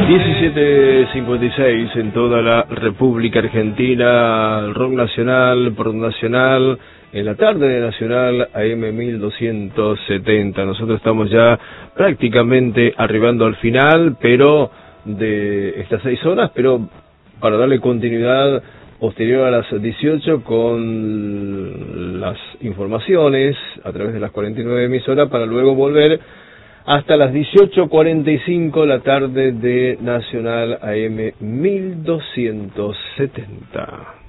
17:56 en toda la República Argentina, el rock nacional, por nacional, en la tarde de Nacional AM 1270. Nosotros estamos ya prácticamente arribando al final, pero de estas 6 horas, pero para darle continuidad posterior a las 18 con las informaciones a través de las 49 emisoras, para luego volver hasta las 18:45 la tarde de Nacional AM 1270.